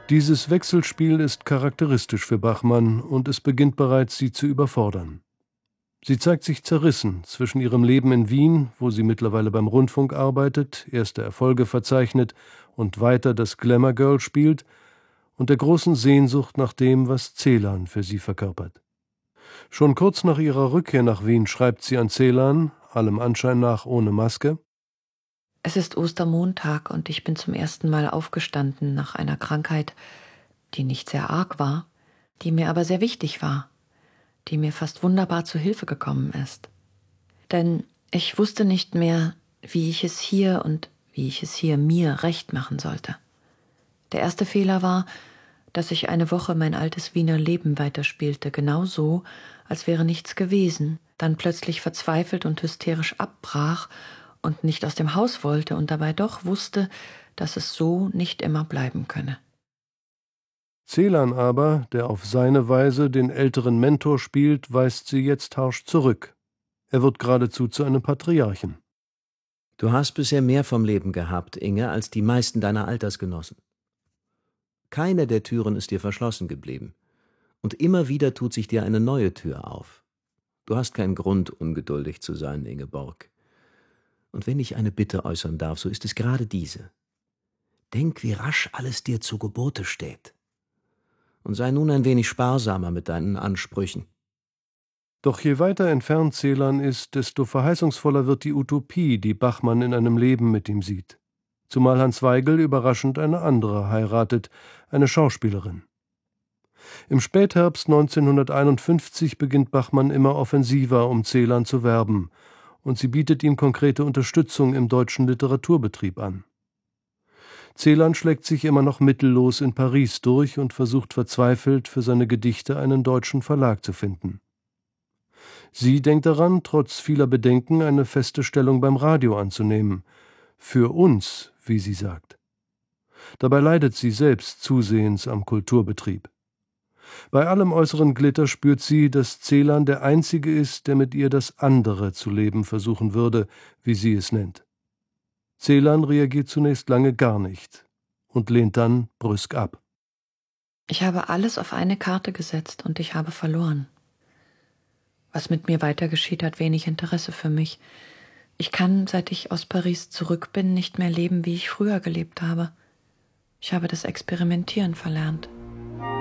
Dieses Wechselspiel ist charakteristisch für Bachmann und es beginnt bereits, sie zu überfordern. Sie zeigt sich zerrissen zwischen ihrem Leben in Wien, wo sie mittlerweile beim Rundfunk arbeitet, erste Erfolge verzeichnet und weiter das Glamour Girl spielt, und der großen Sehnsucht nach dem, was Celan für sie verkörpert. Schon kurz nach ihrer Rückkehr nach Wien schreibt sie an Celan, allem Anschein nach ohne Maske: Es ist Ostermontag und ich bin zum ersten Mal aufgestanden nach einer Krankheit, die nicht sehr arg war, die mir aber sehr wichtig war, die mir fast wunderbar zu Hilfe gekommen ist. Denn ich wusste nicht mehr, wie ich es hier und wie ich es hier mir recht machen sollte. Der erste Fehler war, dass ich eine Woche mein altes Wiener Leben weiterspielte, genau so, als wäre nichts gewesen, dann plötzlich verzweifelt und hysterisch abbrach und nicht aus dem Haus wollte und dabei doch wusste, dass es so nicht immer bleiben könne. Celan aber, der auf seine Weise den älteren Mentor spielt, weist sie jetzt harsch zurück. Er wird geradezu zu einem Patriarchen. Du hast bisher mehr vom Leben gehabt, Inge, als die meisten deiner Altersgenossen. Keine der Türen ist dir verschlossen geblieben. Und immer wieder tut sich dir eine neue Tür auf. Du hast keinen Grund, ungeduldig zu sein, Ingeborg. Und wenn ich eine Bitte äußern darf, so ist es gerade diese. Denk, wie rasch alles dir zu Gebote steht. Und sei nun ein wenig sparsamer mit deinen Ansprüchen. Doch je weiter entfernt Celan ist, desto verheißungsvoller wird die Utopie, die Bachmann in einem Leben mit ihm sieht. Zumal Hans Weigel überraschend eine andere heiratet, eine Schauspielerin. Im Spätherbst 1951 beginnt Bachmann immer offensiver, um Celan zu werben, und sie bietet ihm konkrete Unterstützung im deutschen Literaturbetrieb an. Celan schlägt sich immer noch mittellos in Paris durch und versucht verzweifelt, für seine Gedichte einen deutschen Verlag zu finden. Sie denkt daran, trotz vieler Bedenken eine feste Stellung beim Radio anzunehmen. Für uns, wie sie sagt. Dabei leidet sie selbst zusehends am Kulturbetrieb. Bei allem äußeren Glitter spürt sie, dass Celan der Einzige ist, der mit ihr das andere zu leben versuchen würde, wie sie es nennt. Celan reagiert zunächst lange gar nicht und lehnt dann brüsk ab. Ich habe alles auf eine Karte gesetzt und ich habe verloren. Was mit mir weiter geschieht, hat wenig Interesse für mich. Ich kann, seit ich aus Paris zurück bin, nicht mehr leben, wie ich früher gelebt habe. Ich habe das Experimentieren verlernt.